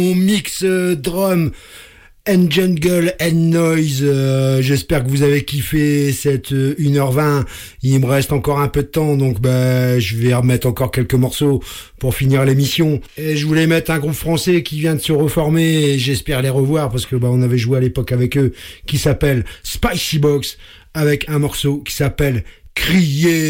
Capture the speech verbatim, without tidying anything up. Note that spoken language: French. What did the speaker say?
Mon mix euh, drum and jungle and noise. Euh, j'espère que vous avez kiffé cette euh, une heure vingt. Il me reste encore un peu de temps, donc bah, je vais remettre encore quelques morceaux pour finir l'émission. Et je voulais mettre un groupe français qui vient de se reformer et j'espère les revoir parce que bah, on avait joué à l'époque avec eux, qui s'appelle Spicy Box, avec un morceau qui s'appelle Crier.